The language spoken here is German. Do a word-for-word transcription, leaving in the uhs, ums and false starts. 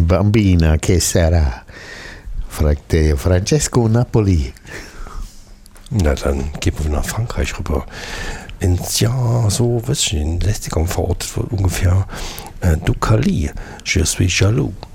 Bambina, che sarà? Fragte Francesco Napoli. Na, dann gehen wir nach Frankreich rüber. Ins Jahr so, was in lästigem Fahrt ungefähr äh, Ducali, Je suis jaloux.